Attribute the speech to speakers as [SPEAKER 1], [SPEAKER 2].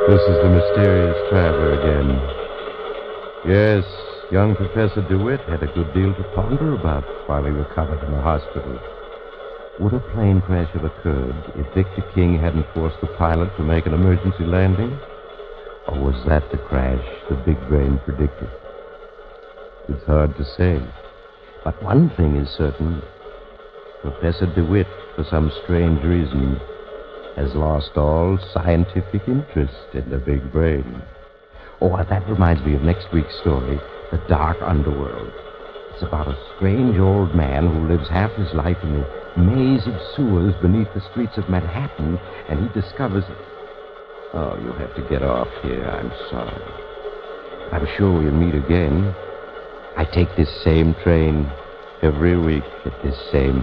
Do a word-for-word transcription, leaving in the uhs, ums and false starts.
[SPEAKER 1] This is the mysterious traveler again. Yes, young Professor DeWitt had a good deal to ponder about while he recovered in the hospital. Would a plane crash have occurred if Victor King hadn't forced the pilot to make an emergency landing? Or was that the crash the big brain predicted? It's hard to say. But one thing is certain. Professor DeWitt, for some strange reason, has lost all scientific interest in the big brain. Oh, that reminds me of next week's story, The Dark Underworld. It's about a strange old man who lives half his life in the maze of sewers beneath the streets of Manhattan, and he discovers... Oh, you'll have to get off here. I'm sorry. I'm sure we'll meet again. I take this same train every week at this same